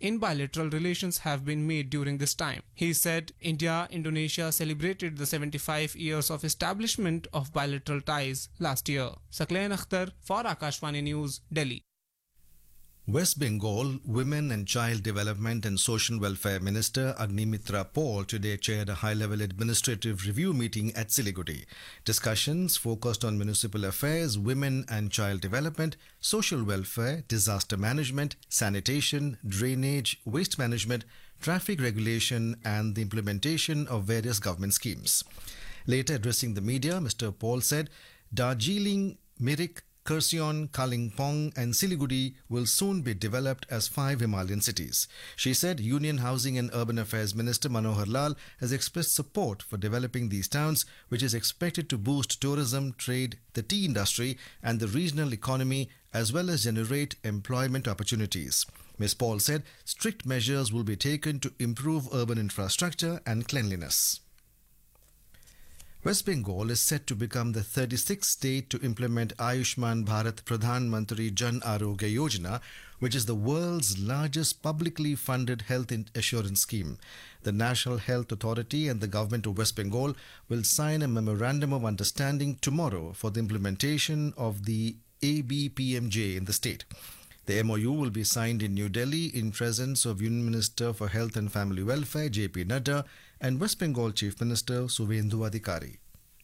in bilateral relations have been made during this time. He said India-Indonesia celebrated the 75 years of establishment of bilateral ties last year. Sakleen Akhtar for Akashvani News, Delhi. West Bengal Women and Child Development and Social Welfare Minister Agnimitra Paul today chaired a high-level administrative review meeting at Siliguri. Discussions focused on municipal affairs, women and child development, social welfare, disaster management, sanitation, drainage, waste management, traffic regulation and the implementation of various government schemes. Later addressing the media, Mr. Paul said Darjeeling, Mirik, Kurseong, Kalimpong and Siliguri will soon be developed as 5 Himalayan cities. She said Union Housing and Urban Affairs Minister Manohar Lal has expressed support for developing these towns, which is expected to boost tourism, trade, the tea industry and the regional economy as well as generate employment opportunities. Ms. Paul said strict measures will be taken to improve urban infrastructure and cleanliness. West Bengal is set to become the 36th state to implement Ayushman Bharat Pradhan Mantri Jan Arogya Yojana, which is the world's largest publicly funded health assurance scheme. The National Health Authority and the Government of West Bengal will sign a memorandum of understanding tomorrow for the implementation of the ABPMJ in the state. The MOU will be signed in New Delhi in presence of Union Minister for Health and Family Welfare JP Nadda and West Bengal Chief Minister Suvendu Adhikari.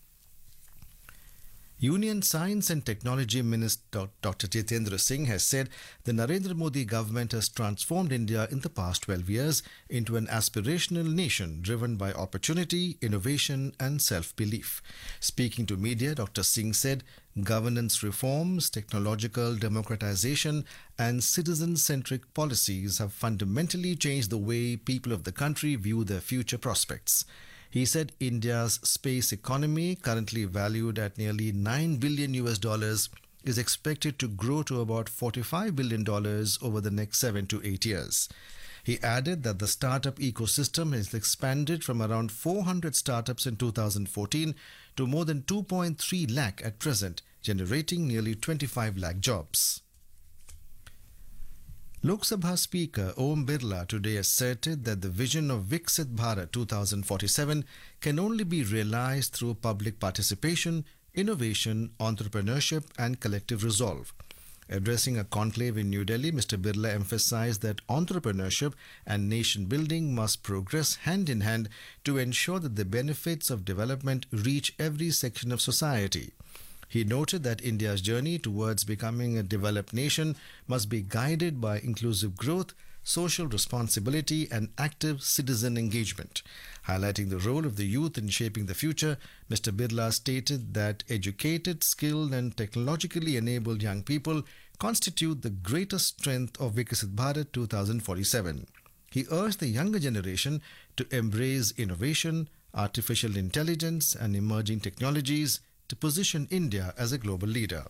Union Science and Technology Minister Dr. Jitendra Singh has said the Narendra Modi government has transformed India in the past 12 years into an aspirational nation driven by opportunity, innovation and self-belief. Speaking to media, Dr. Singh said governance reforms, technological democratization and citizen-centric policies have fundamentally changed the way people of the country view their future prospects. He said India's space economy, currently valued at nearly $9 billion is expected to grow to about $45 billion over the next 7 to 8 years. He added that the startup ecosystem has expanded from around 400 startups in 2014 to more than 2.3 lakh at present, generating nearly 25 lakh jobs. Lok Sabha Speaker Om Birla today asserted that the vision of Viksit Bharat 2047 can only be realized through public participation, innovation, entrepreneurship and collective resolve. Addressing a conclave in New Delhi, Mr. Birla emphasized that entrepreneurship and nation building must progress hand in hand to ensure that the benefits of development reach every section of society. He noted that India's journey towards becoming a developed nation must be guided by inclusive growth, social responsibility and active citizen engagement. Highlighting the role of the youth in shaping the future, Mr. Birla stated that educated, skilled and technologically enabled young people constitute the greatest strength of Viksit Bharat 2047. He urged the younger generation to embrace innovation, artificial intelligence and emerging technologies to position India as a global leader.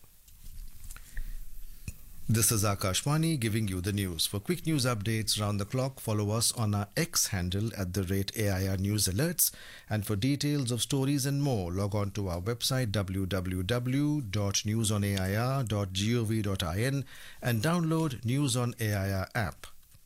This is Akashvani giving you the news. For quick news updates round the clock, follow us on our X handle @AIR News Alerts. And for details of stories and more, log on to our website www.newsonair.gov.in and download News on AIR app.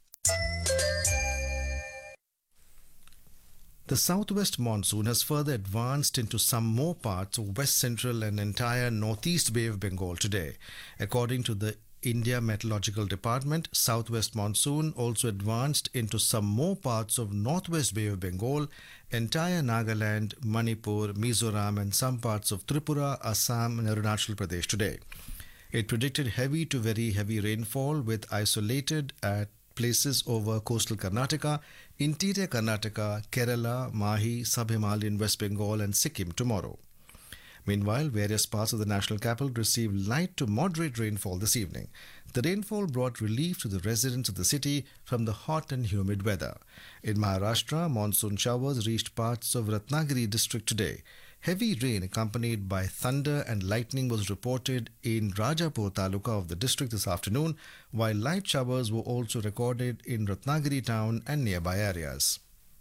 The southwest monsoon has further advanced into some more parts of west central and entire northeast Bay of Bengal today. According to the India Meteorological Department, southwest monsoon also advanced into some more parts of northwest Bay of Bengal, entire Nagaland, Manipur, Mizoram and some parts of Tripura, Assam and Arunachal Pradesh today. It predicted heavy to very heavy rainfall with isolated at places over coastal Karnataka, interior Karnataka, Kerala, Mahi, sub-Himalayan West Bengal and Sikkim tomorrow. Meanwhile, various parts of the national capital received light to moderate rainfall this evening. The rainfall brought relief to the residents of the city from the hot and humid weather. In Maharashtra, monsoon showers reached parts of Ratnagiri district today. Heavy rain accompanied by thunder and lightning was reported in Rajapur Taluka of the district this afternoon, while light showers were also recorded in Ratnagiri town and nearby areas.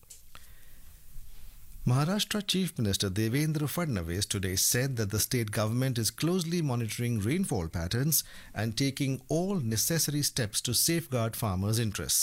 Maharashtra Chief Minister Devendra Fadnavis today said that the state government is closely monitoring rainfall patterns and taking all necessary steps to safeguard farmers' interests.